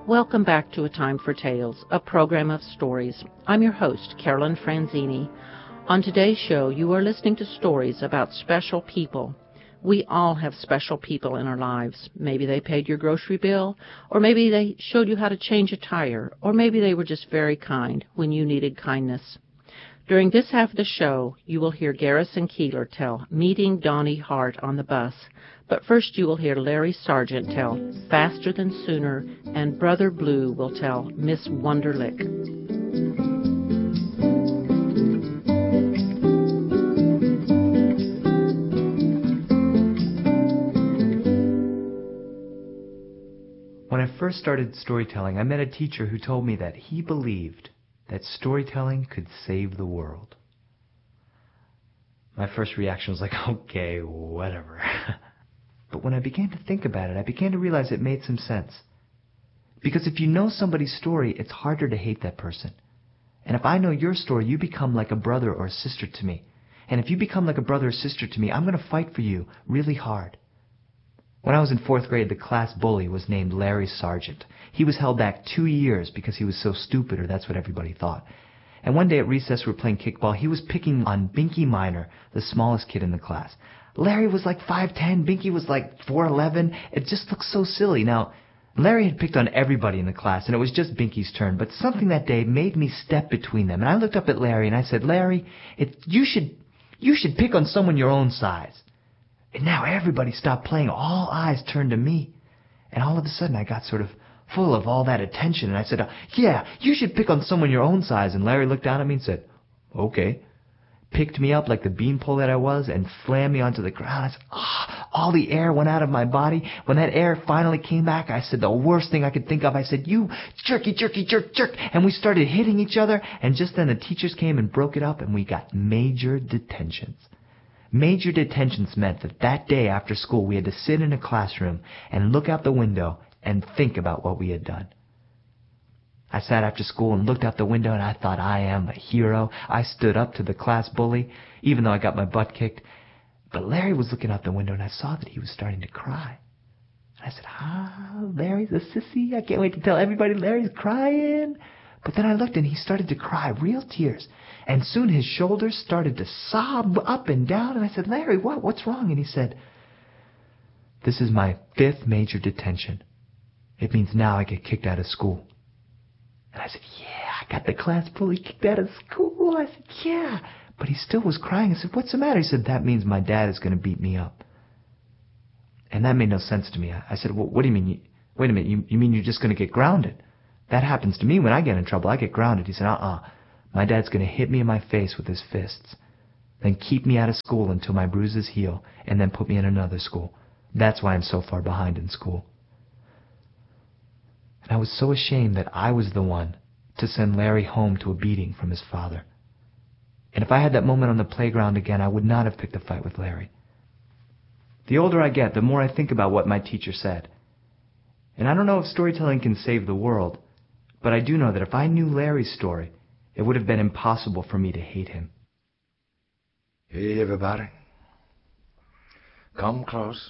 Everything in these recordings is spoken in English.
Welcome back to A Time for Tales, a program of stories. I'm your host, Carolyn Franzini. On today's show, you are listening to stories about special people. We all have special people in our lives. Maybe they paid your grocery bill, or maybe they showed you how to change a tire, or maybe they were just very kind when you needed kindness. During this half of the show, you will hear Garrison Keillor tell Meeting Donnie Hart on the Bus. But first you will hear Larry Sargent tell Faster Than Sooner, and Brother Blue will tell Miss Wonderlick. When I first started storytelling, I met a teacher who told me that he believed that storytelling could save the world. My first reaction was like, okay, whatever. But when I began to think about it, I began to realize it made some sense. Because if you know somebody's story, it's harder to hate that person. And if I know your story, you become like a brother or a sister to me. And if you become like a brother or sister to me, I'm going to fight for you really hard. When I was in 4th grade, the class bully was named Larry Sargent. He was held back 2 years because he was so stupid, or that's what everybody thought. And one day at recess we were playing kickball. He was picking on Binky Minor, the smallest kid in the class. Larry was like 5'10", Binky was like 4'11". It just looked so silly. Now, Larry had picked on everybody in the class, and it was just Binky's turn, but something that day made me step between them. And I looked up at Larry and I said, Larry, you should pick on someone your own size. And now everybody stopped playing. All eyes turned to me. And all of a sudden I got sort of full of all that attention. And I said, yeah, you should pick on someone your own size. And Larry looked down at me and said, okay. Picked me up like the beanpole that I was and slammed me onto the ground. I said, all the air went out of my body. When that air finally came back, I said the worst thing I could think of. I said, you jerky, jerky, jerk, jerk. And we started hitting each other. And just then the teachers came and broke it up, and we got major detentions. Major detentions meant that day after school we had to sit in a classroom and look out the window and think about what we had done. I sat after school and looked out the window, and I thought, I am a hero. I stood up to the class bully, even though I got my butt kicked. But Larry was looking out the window, and I saw that he was starting to cry. And I said, Larry's a sissy. I can't wait to tell everybody Larry's crying. But then I looked, and he started to cry, real tears. And soon his shoulders started to sob up and down. And I said, Larry, what's wrong? And he said, this is my 5th major detention. It means now I get kicked out of school. And I said, yeah, I got the class bully kicked out of school. I said, yeah. But he still was crying. I said, what's the matter? He said, that means my dad is going to beat me up. And that made no sense to me. I said, well, what do you mean? Wait a minute, you mean you're just going to get grounded? That happens to me when I get in trouble. I get grounded. He said, my dad's going to hit me in my face with his fists, then keep me out of school until my bruises heal, and then put me in another school. That's why I'm so far behind in school. And I was so ashamed that I was the one to send Larry home to a beating from his father. And if I had that moment on the playground again, I would not have picked a fight with Larry. The older I get, the more I think about what my teacher said. And I don't know if storytelling can save the world, but I do know that if I knew Larry's story, it would have been impossible for me to hate him. Hey, everybody. Come close.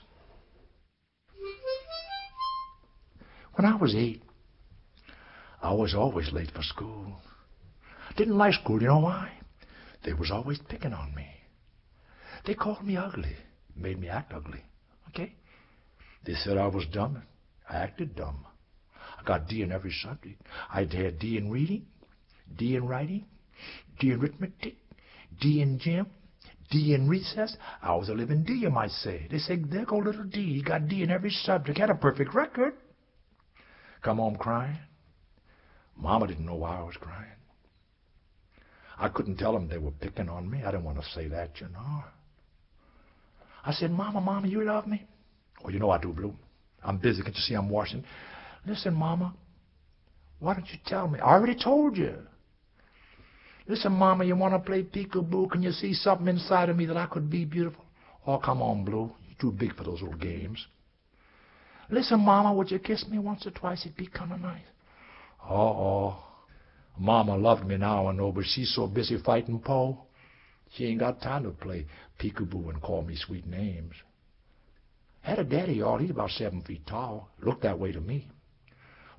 When I was 8, I was always late for school. Didn't like school, you know why? They was always picking on me. They called me ugly, made me act ugly, okay? They said I was dumb. I acted dumb. I got D in every subject. I had D in reading, D in writing, D in arithmetic, D in gym, D in recess. I was a living D, you might say. They said, there go little D. He got D in every subject. Had a perfect record. Come home crying. Mama didn't know why I was crying. I couldn't tell them they were picking on me. I didn't want to say that, you know. I said, Mama, you love me? Oh, you know I do, Blue. I'm busy. Can't you see I'm washing? Listen, Mama, why don't you tell me? I already told you. Listen, Mama, you want to play peekaboo? Can you see something inside of me that I could be beautiful? Oh, come on, Blue. You're too big for those little games. Listen, Mama, would you kiss me once or twice? It'd be kind of nice. Oh. Mama loved me now, I know, but she's so busy fighting Po. She ain't got time to play peekaboo and call me sweet names. Had a daddy, y'all. He's about 7 feet tall. Looked that way to me.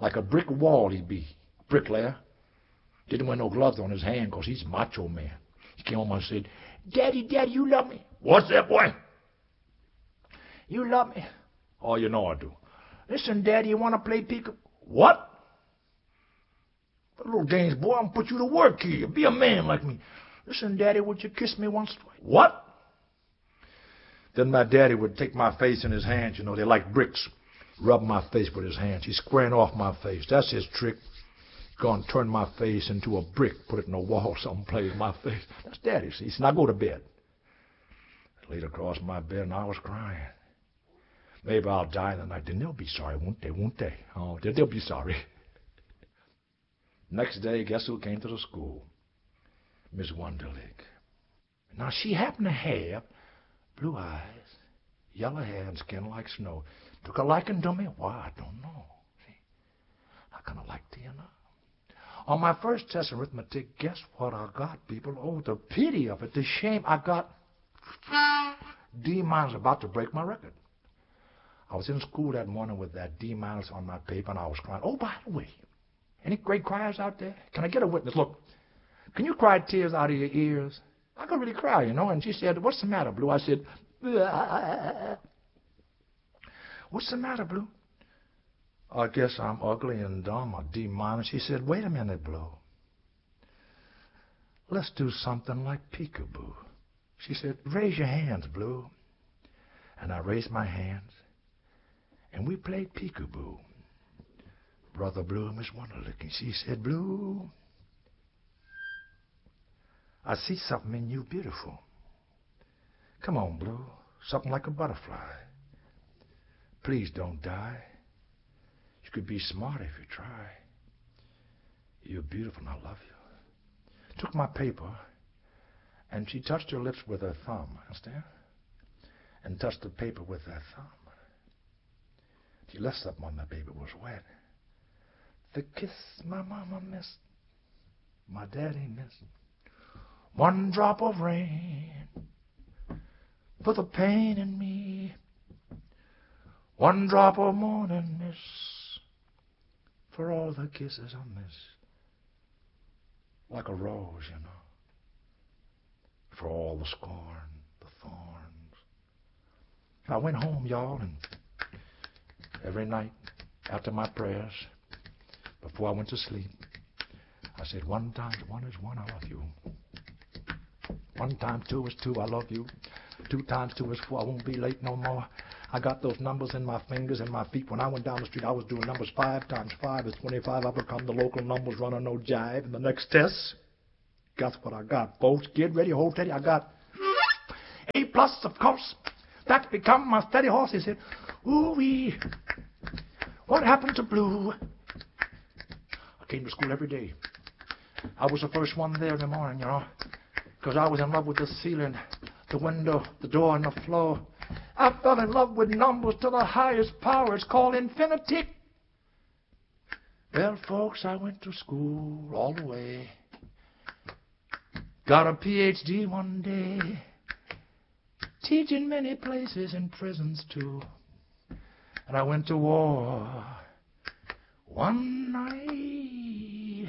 Like a brick wall he'd be. Bricklayer. Didn't wear no gloves on his hand because he's a macho man. He came home and said, Daddy, Daddy, you love me. What's that, boy? You love me. Oh, you know I do. Listen, Daddy, you want to play peekaboo? What? Little games, boy, I'm going to put you to work here. Be a man like me. Listen, Daddy, would you kiss me once? What? Then my daddy would take my face in his hands, you know, they're like bricks. Rub my face with his hands. He's squaring off my face. That's his trick. Go and turn my face into a brick, put it in a wall someplace, my face. That's Daddy, see. He said, now go to bed. I laid across my bed and I was crying. Maybe I'll die in the night. Then they'll be sorry, won't they? Won't they? Oh, they'll be sorry. Next day, guess who came to the school? Miss Wonderlick. Now, she happened to have blue eyes, yellow hair, and skin like snow. Took a liking to me? Why, I don't know. See, I kind of liked her, you know. On my first test in arithmetic, guess what I got, people? Oh, the pity of it, the shame. I got D minus, about to break my record. I was in school that morning with that D minus on my paper, and I was crying. Oh, by the way, any great criers out there? Can I get a witness? Look, can you cry tears out of your ears? I could really cry, you know. And she said, what's the matter, Blue? I said, what's the matter, Blue? I guess I'm ugly and dumb, a D minus. She said, wait a minute, Blue. Let's do something like peekaboo. She said, raise your hands, Blue. And I raised my hands, and we played peekaboo. Brother Blue and Miss Wonderlick. And she said, Blue, I see something in you beautiful. Come on, Blue. Something like a butterfly. Please don't die. You could be smart if you try. You're beautiful and I love you. Took my paper, and she touched her lips with her thumb. Understand? And touched the paper with her thumb. She left something on the paper. It was wet. The kiss my mama missed, my daddy missed. One drop of rain for the pain in me. One drop of morning mist for all the kisses I miss. Like a rose, you know, for all the scorn, the thorns. I went home, y'all, and every night after my prayers, before I went to sleep, I said, 1 times 1 is 1, I love you. 1 times 2 is 2, I love you. 2 times 2 is 4, I won't be late no more. I got those numbers in my fingers and my feet. When I went down the street, I was doing numbers. 5 times 5 is 25. I become the local numbers runner, no jive. And the next test, guess what I got, folks? Get ready, hold steady. I got A+, of course. That's become my steady horse. He said, ooh-wee, what happened to Blue? I came to school every day. I was the first one there in the morning, you know, because I was in love with the ceiling, the window, the door, and the floor. I fell in love with numbers to the highest power. It's called infinity. Well, folks, I went to school all the way. Got a Ph.D. one day. Teaching many places in prisons, too. And I went to war one night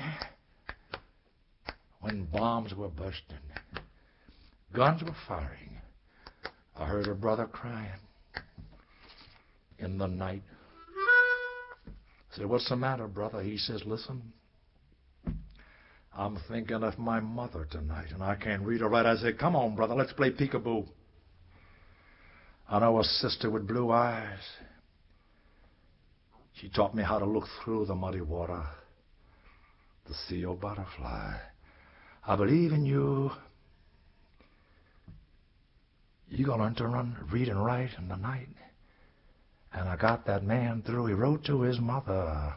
when bombs were bursting, guns were firing. I heard a brother crying in the night. I said, what's the matter, brother? He says, listen, I'm thinking of my mother tonight, and I can't read or write. I said, come on, brother, let's play peekaboo. I know a sister with blue eyes. She taught me how to look through the muddy water to see your butterfly. I believe in you. You're going to learn to run, read and write in the night. And I got that man through. He wrote to his mother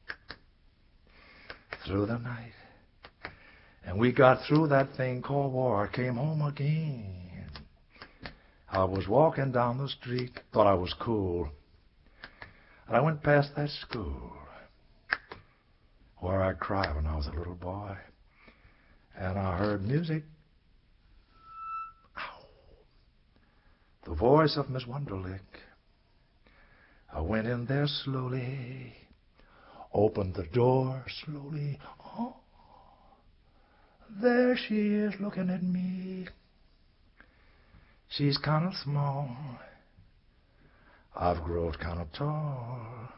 through the night. And we got through that thing called war. I came home again. I was walking down the street, thought I was cool. And I went past that school where I cried when I was a little boy. And I heard music. Ow. The voice of Miss Wonderlick. I went in there slowly. Opened the door slowly. Oh, there she is looking at me. She's kind of small. I've grown kind of tall.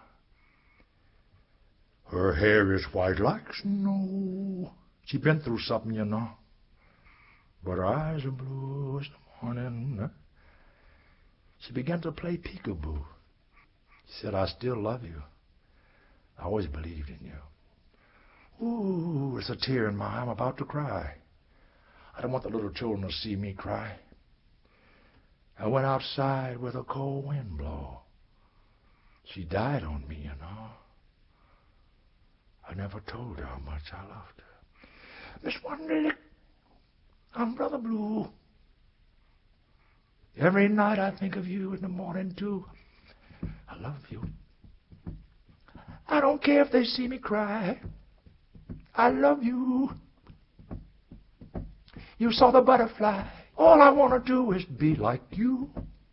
Her hair is white like snow. She been through something, you know. But her eyes are blue as the morning. She began to play peekaboo. She said, I still love you. I always believed in you. Ooh, there's a tear in my eye. I'm about to cry. I don't want the little children to see me cry. I went outside with a cold wind blow. She died on me, you know. I never told her how much I loved her. Miss Wonderlick, I'm Brother Blue. Every night I think of you, in the morning too. I love you. I don't care if they see me cry. I love you. You saw the butterfly. All I want to do is be like you.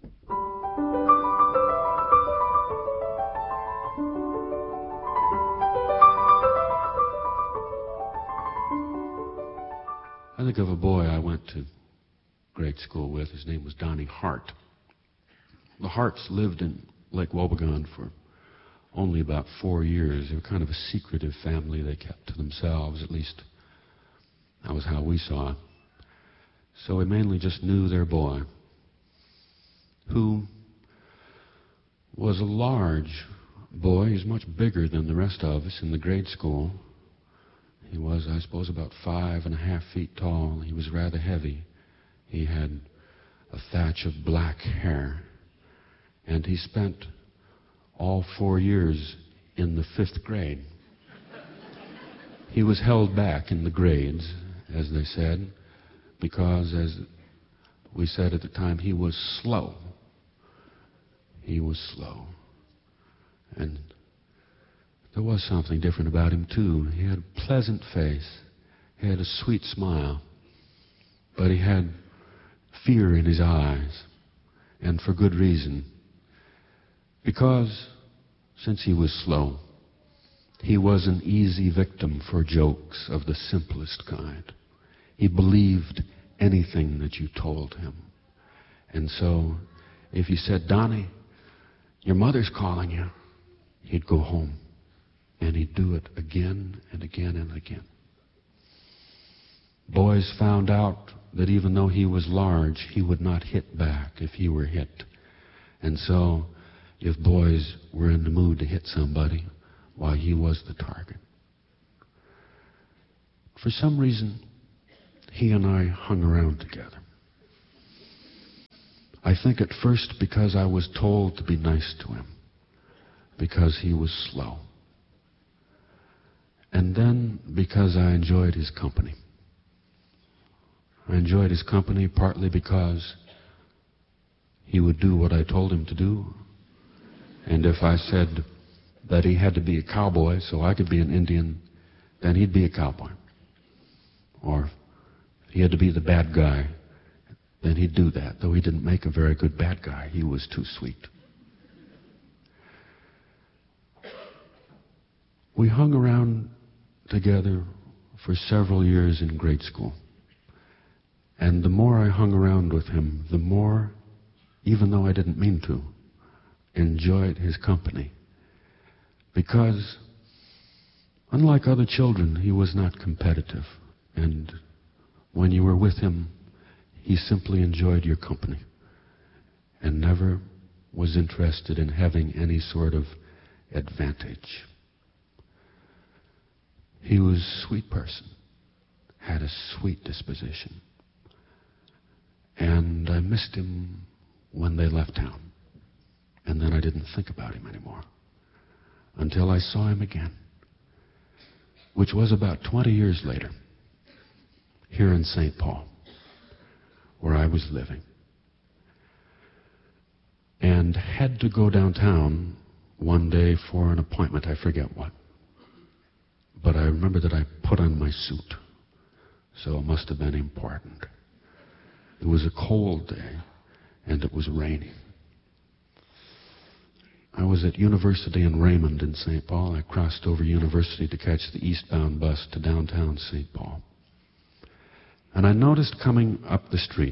I think of a boy I went to grade school with. His name was Donnie Hart. The Harts lived in Lake Wobegon for only about 4 years. They were kind of a secretive family. They kept to themselves, at least that was how we saw it. So we mainly just knew their boy, who was a large boy. He's much bigger than the rest of us in the grade school. He was, I suppose, about 5.5 feet tall. He was rather heavy. He had a thatch of black hair. And he spent all 4 years in the 5th grade. He was held back in the grades, as they said, because, as we said at the time, he was slow. He was slow. And there was something different about him, too. He had a pleasant face. He had a sweet smile. But he had fear in his eyes, and for good reason. Because, since he was slow, he was an easy victim for jokes of the simplest kind. He believed anything that you told him. And so, if you said, Donnie, your mother's calling you, he'd go home. And he'd do it again and again and again. Boys found out that even though he was large, he would not hit back if he were hit. And so, if boys were in the mood to hit somebody, why, he was the target. For some reason, he and I hung around together. I think at first because I was told to be nice to him, because he was slow. And then because I enjoyed his company. I enjoyed his company partly because he would do what I told him to do. And if I said that he had to be a cowboy so I could be an Indian, then he'd be a cowboy. Or if he had to be the bad guy, then he'd do that, though he didn't make a very good bad guy. He was too sweet. We hung around together for several years in grade school. And the more I hung around with him, the more, even though I didn't mean to, enjoyed his company. Because, unlike other children, he was not competitive. And when you were with him, he simply enjoyed your company and never was interested in having any sort of advantage. He was a sweet person, had a sweet disposition. And I missed him when they left town. And then I didn't think about him anymore until I saw him again, which was about 20 years later, here in St. Paul, where I was living. And had to go downtown one day for an appointment, I forget what. But I remember that I put on my suit, so it must have been important. It was a cold day, and it was raining. I was at University in Raymond in St. Paul. I crossed over University to catch the eastbound bus to downtown St. Paul. And I noticed coming up the street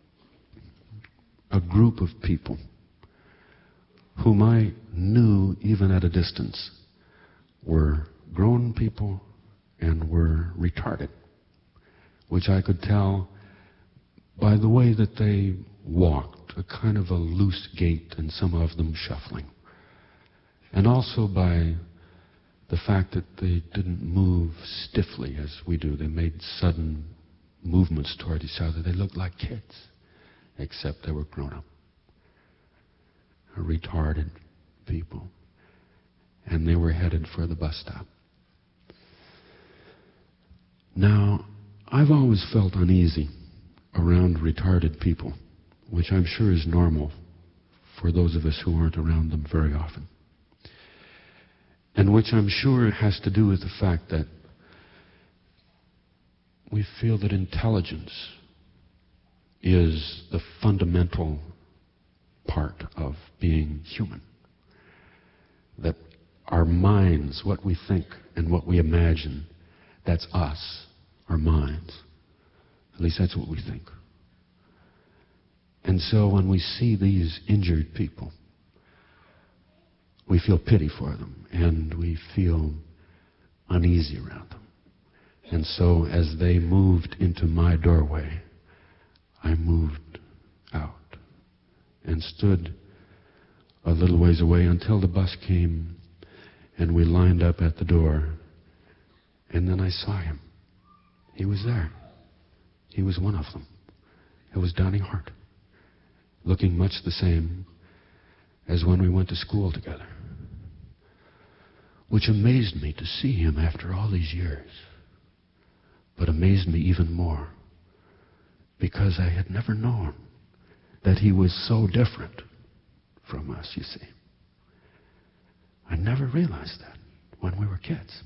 a group of people whom I knew, even at a distance, were grown people and were retarded, which I could tell by the way that they walked, a kind of a loose gait, and some of them shuffling. And also by the fact that they didn't move stiffly as we do. They made sudden movements toward each other. They looked like kids, except they were grown up. Retarded people. And they were headed for the bus stop. Now, I've always felt uneasy around retarded people, which I'm sure is normal for those of us who aren't around them very often. And which I'm sure has to do with the fact that we feel that intelligence is the fundamental part of being human. That our minds, what we think and what we imagine, that's us, our minds. At least that's what we think. And so when we see these injured people, we feel pity for them, and we feel uneasy around them. And so as they moved into my doorway, I moved out and stood a little ways away until the bus came and we lined up at the door. And then I saw him. He was there. He was one of them. It was Donnie Hart, looking much the same as when we went to school together, which amazed me to see him after all these years, but amazed me even more because I had never known that he was so different from us, you see. I never realized that when we were kids.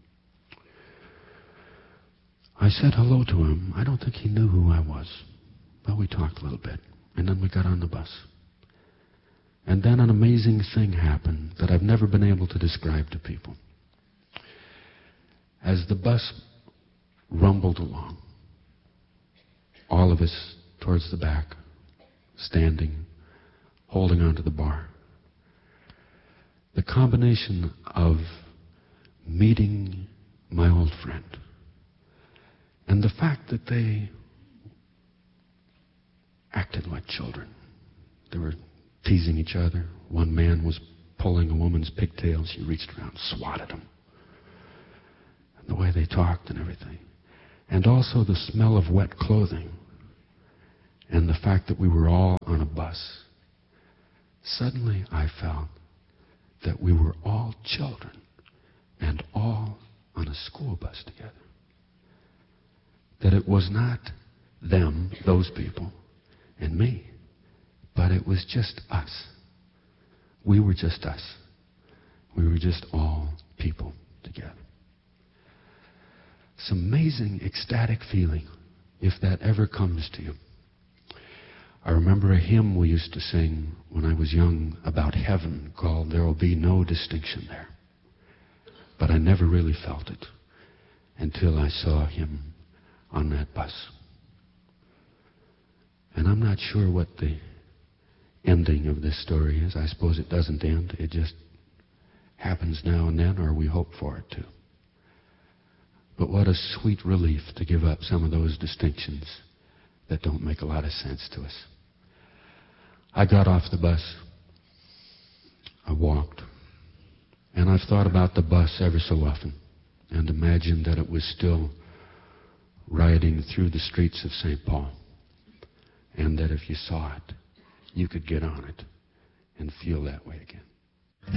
I said hello to him. I don't think he knew who I was, but we talked a little bit, and then we got on the bus. And then an amazing thing happened that I've never been able to describe to people. As the bus rumbled along, all of us towards the back, standing, holding onto the bar, the combination of meeting my old friend and the fact that they acted like children. They were teasing each other. One man was pulling a woman's pigtails. She reached around, swatted him. And the way they talked and everything. And also the smell of wet clothing. And the fact that we were all on a bus. Suddenly I felt that we were all children and all on a school bus together. That it was not them, those people, and me, but it was just us. We were just us. We were just all people together. It's amazing, ecstatic feeling, if that ever comes to you. I remember a hymn we used to sing when I was young about heaven called "There Will Be No Distinction There." But I never really felt it until I saw him on that bus. And I'm not sure what the ending of this story is. I suppose it doesn't end. It just happens now and then, or we hope for it to. But what a sweet relief to give up some of those distinctions that don't make a lot of sense to us. I got off the bus. I walked. And I've thought about the bus ever so often and imagined that it was still riding through the streets of St. Paul, and that if you saw it, you could get on it and feel that way again.